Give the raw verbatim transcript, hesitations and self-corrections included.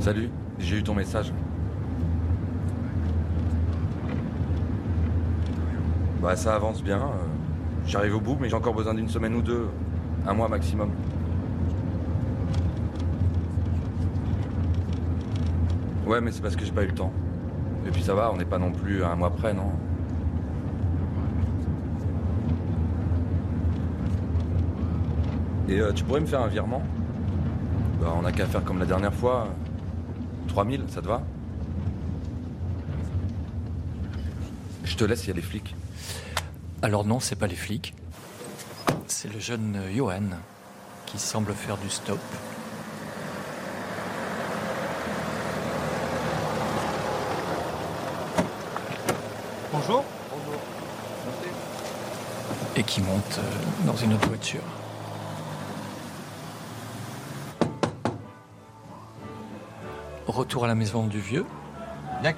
Salut, j'ai eu ton message. Bah ça avance bien. euh, J'arrive au bout, mais j'ai encore besoin d'une semaine ou deux. Un mois maximum. Ouais, mais c'est parce que j'ai pas eu le temps. Et puis ça va, on n'est pas non plus à un mois près, non? Et euh, tu pourrais me faire un virement? Bah on n'a qu'à faire comme la dernière fois. trois mille, ça te va? Je te laisse, il y a les flics. Alors non, c'est pas les flics. C'est le jeune euh, Johan qui semble faire du stop. Bonjour. Et qui monte euh, dans une autre voiture. Retour à la maison du vieux. Y'a quelqu'un ?